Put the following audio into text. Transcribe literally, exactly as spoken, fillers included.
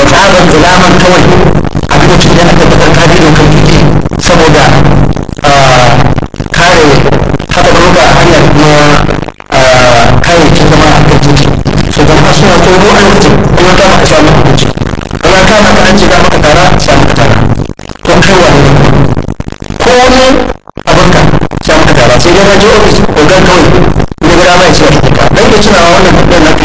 tsaban zulaman kawai a lokacin da aka tabbatar ka bi dokar tuki saboda kare haɗarurruka a hanyar kuma kayayyakin zama a kan tuki so jama'a suna tsoro a lokacin kuma ta maka samu hukunci kuma ka maka an ce ka maka tara samu ka tara ko kai wani ne ko wani abinka samu ka tara sai dai na je ofis ogan kawai ne gara mai ce ka dan da tunawa wannan kudin na